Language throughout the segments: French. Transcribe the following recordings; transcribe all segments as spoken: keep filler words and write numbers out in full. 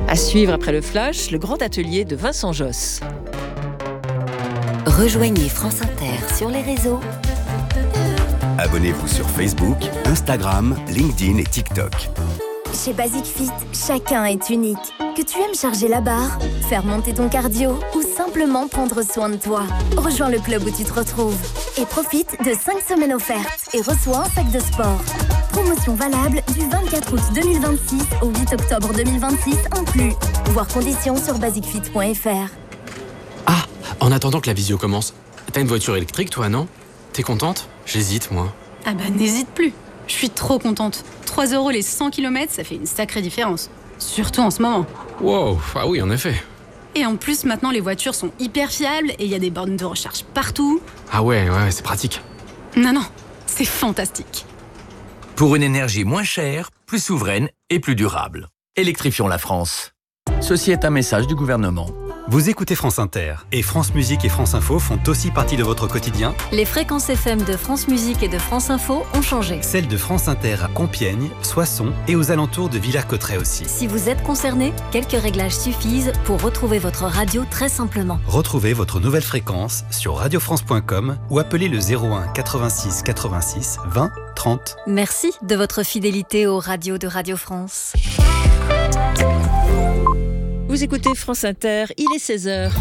À suivre après le flash, le grand atelier de Vincent Josse. Rejoignez France Inter sur les réseaux. Abonnez-vous sur Facebook, Instagram, LinkedIn et TikTok. Chez Basic Fit, chacun est unique. Que tu aimes charger la barre, faire monter ton cardio ou simplement prendre soin de toi, rejoins le club où tu te retrouves et profite de cinq semaines offertes et reçois un sac de sport. Promotion valable du vingt-quatre août deux mille vingt-six au huit octobre deux mille vingt-six inclus. Voir conditions sur basic fit point f r. Ah, en attendant que la visio commence, t'as une voiture électrique toi, non? T'es contente? J'hésite, moi. Ah bah n'hésite plus. Je suis trop contente. trois euros les cent kilomètres, ça fait une sacrée différence. Surtout en ce moment. Wow, ah oui, en effet. Et en plus, maintenant, les voitures sont hyper fiables et il y a des bornes de recharge partout. Ah ouais, ouais, c'est pratique. Non, non, c'est fantastique. Pour une énergie moins chère, plus souveraine et plus durable. Électrifions la France. Ceci est un message du gouvernement. Vous écoutez France Inter et France Musique et France Info font aussi partie de votre quotidien. Les fréquences F M de France Musique et de France Info ont changé. Celles de France Inter à Compiègne, Soissons et aux alentours de Villers-Cotterêts aussi. Si vous êtes concerné, quelques réglages suffisent pour retrouver votre radio très simplement. Retrouvez votre nouvelle fréquence sur radio france point com ou appelez le zéro un quatre-vingt-six quatre-vingt-six vingt trente. Merci de votre fidélité aux radios de Radio France. Vous écoutez France Inter, il est seize heures.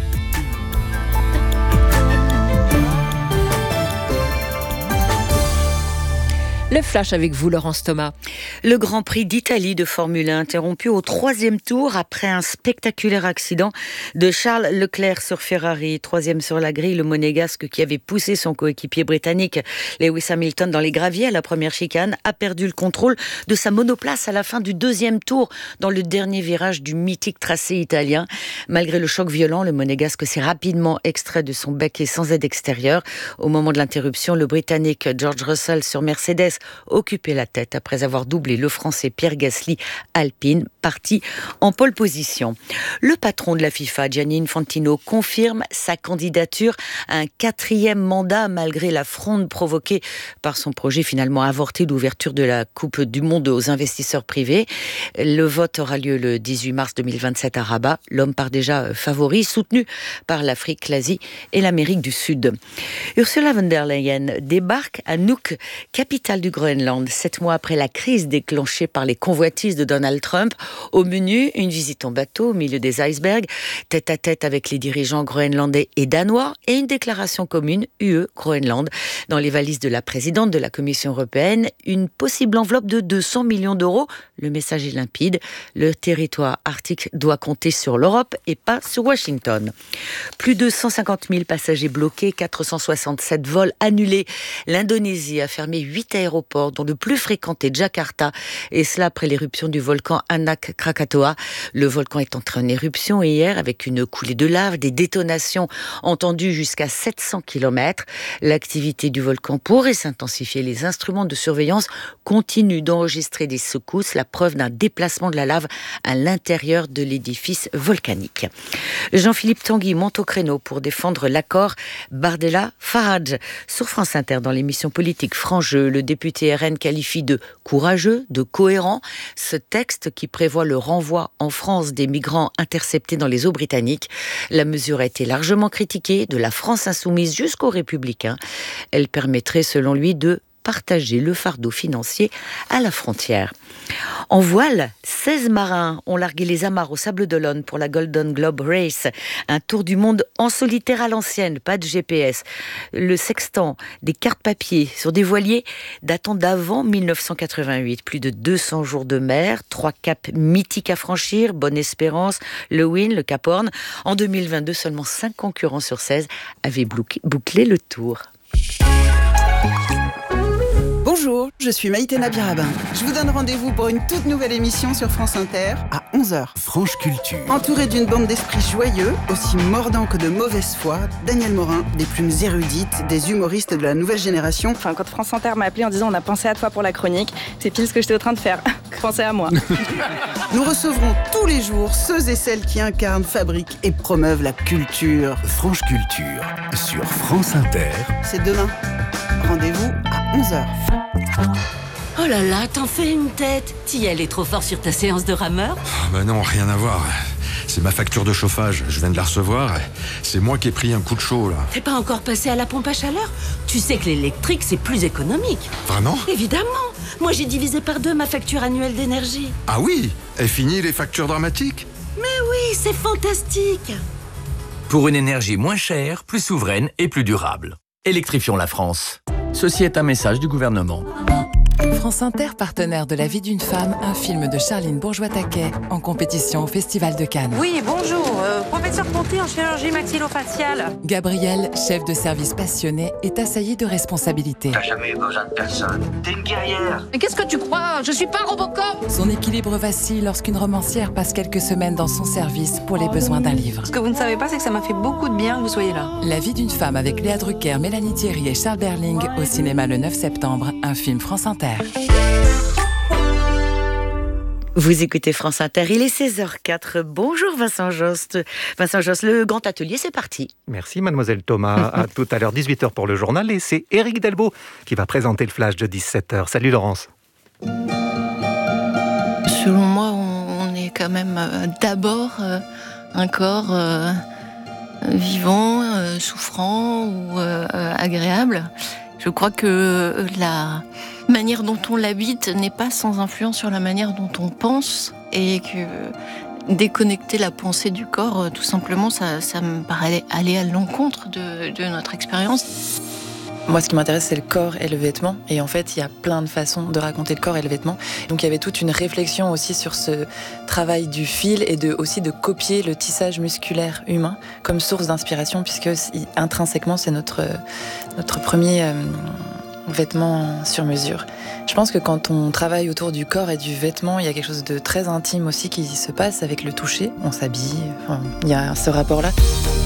Le flash avec vous, Laurence Thomas. Le Grand Prix d'Italie de Formule un interrompu au troisième tour après un spectaculaire accident de Charles Leclerc sur Ferrari. Troisième sur la grille, le monégasque qui avait poussé son coéquipier britannique Lewis Hamilton dans les graviers à la première chicane a perdu le contrôle de sa monoplace à la fin du deuxième tour dans le dernier virage du mythique tracé italien. Malgré le choc violent, le monégasque s'est rapidement extrait de son becquet sans aide extérieure. Au moment de l'interruption, le britannique George Russell sur Mercedes occupait la tête après avoir doublé le français Pierre Gasly Alpine, parti en pole position. Le patron de la FIFA, Gianni Infantino, confirme sa candidature à un quatrième mandat malgré la fronde provoquée par son projet finalement avorté d'ouverture de la Coupe du Monde aux investisseurs privés. Le vote aura lieu le dix-huit mars deux mille vingt-sept à Rabat. L'homme part déjà favori, soutenu par l'Afrique, l'Asie et l'Amérique du Sud. Ursula von der Leyen débarque à Nuuk, capitale du Groenland, sept mois après la crise déclenchée par les convoitises de Donald Trump. Au menu, une visite en bateau au milieu des icebergs, tête à tête avec les dirigeants groenlandais et danois et une déclaration commune U E-Groenland. Dans les valises de la présidente de la Commission européenne, une possible enveloppe de deux cents millions d'euros. Le message est limpide. Le territoire arctique doit compter sur l'Europe et pas sur Washington. Plus de cent cinquante mille passagers bloqués, quatre cent soixante-sept vols annulés. L'Indonésie a fermé huit aéroports, dont le plus fréquenté Jakarta, et cela après l'éruption du volcan Anak Krakatoa. Le volcan est entré en éruption hier avec une coulée de lave, des détonations entendues jusqu'à sept cents kilomètres. L'activité du volcan pourrait s'intensifier. Les instruments de surveillance continuent d'enregistrer des secousses, la preuve d'un déplacement de la lave à l'intérieur de l'édifice volcanique. Jean-Philippe Tanguy monte au créneau pour défendre l'accord Bardella-Farage. Sur France Inter, dans l'émission politique Franc-Jeu, le député R N qualifie de courageux, de cohérent ce texte qui prévoit le renvoi en France des migrants interceptés dans les eaux britanniques. La mesure a été largement critiquée, de la France insoumise jusqu'aux Républicains. Elle permettrait, selon lui, de partager le fardeau financier à la frontière. En voile, seize marins ont largué les amarres au Sables-d'Olonne pour la Golden Globe Race, un tour du monde en solitaire à l'ancienne, pas de G P S. Le sextant, des cartes papier sur des voiliers datant d'avant mille neuf cent quatre-vingt-huit. Plus de deux cents jours de mer, trois caps mythiques à franchir, Bonne-Espérance, le Win, le Cap Horn. En deux mille vingt-deux, seulement cinq concurrents sur seize avaient bouclé le tour. Bonjour, je suis Maïté Nabirabin. Je vous donne rendez-vous pour une toute nouvelle émission sur France Inter à onze heures. Franche Culture. Entouré d'une bande d'esprits joyeux, aussi mordants que de mauvaise foi, Daniel Morin, des plumes érudites, des humoristes de la nouvelle génération. Enfin, quand France Inter m'a appelé en disant on a pensé à toi pour la chronique, c'est pile ce que j'étais en train de faire. Pensez à moi. Nous recevrons tous les jours ceux et celles qui incarnent, fabriquent et promeuvent la culture. Franche Culture sur France Inter. C'est demain. Rendez-vous à onze heures. Oh là là, t'en fais une tête. T'y allais trop fort sur ta séance de rameur? Ah bah non, rien à voir. C'est ma facture de chauffage, je viens de la recevoir. C'est moi qui ai pris un coup de chaud, là. T'es pas encore passé à la pompe à chaleur? Tu sais que l'électrique, c'est plus économique. Vraiment? Évidemment. Moi, j'ai divisé par deux ma facture annuelle d'énergie. Ah oui? Et fini les factures dramatiques? Mais oui, c'est fantastique. Pour une énergie moins chère, plus souveraine et plus durable. Électrifions la France. Ceci est un message du gouvernement. France Inter, partenaire de La vie d'une femme, un film de Charline Bourgeois-Taquet, en compétition au Festival de Cannes. Oui, bonjour, euh, professeur Conté en chirurgie maxillofaciale. Gabriel, chef de service passionné, est assailli de responsabilités. T'as jamais eu besoin de personne, t'es une guerrière. Mais qu'est-ce que tu crois? Je suis pas Robocop. Son équilibre vacille lorsqu'une romancière passe quelques semaines dans son service pour les besoins d'un livre. Ce que vous ne savez pas, c'est que ça m'a fait beaucoup de bien que vous soyez là. La vie d'une femme avec Léa Drucker, Mélanie Thierry et Charles Berling au cinéma le neuf septembre, un film France Inter. Vous écoutez France Inter, il est seize heures quatre. Bonjour Vincent Jost. Vincent Jost, le grand atelier, c'est parti. Merci mademoiselle Thomas. À tout à l'heure, dix-huit heures pour le journal. Et c'est Éric Delbault qui va présenter le flash de dix-sept heures. Salut Laurence. Selon moi, on est quand même euh, d'abord euh, un corps euh, vivant, euh, souffrant ou euh, agréable. Je crois que la manière dont on l'habite n'est pas sans influence sur la manière dont on pense et que déconnecter la pensée du corps, tout simplement, ça, ça me paraît aller à l'encontre de, de notre expérience. Moi, ce qui m'intéresse, c'est le corps et le vêtement. Et en fait, il y a plein de façons de raconter le corps et le vêtement. Donc, il y avait toute une réflexion aussi sur ce travail du fil et de, aussi de copier le tissage musculaire humain comme source d'inspiration, puisque intrinsèquement, c'est notre, notre premier euh, vêtement sur mesure. Je pense que quand on travaille autour du corps et du vêtement, il y a quelque chose de très intime aussi qui se passe avec le toucher. On s'habille, enfin, il y a ce rapport-là.